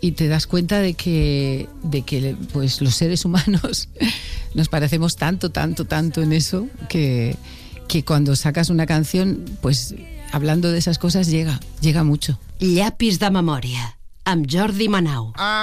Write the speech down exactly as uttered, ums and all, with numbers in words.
y te das cuenta de que, de que pues, los seres humanos nos parecemos tanto, tanto, tanto en eso, que, que cuando sacas una canción, pues hablando de esas cosas llega, llega mucho. Llapis de memòria, amb Jordi Manau.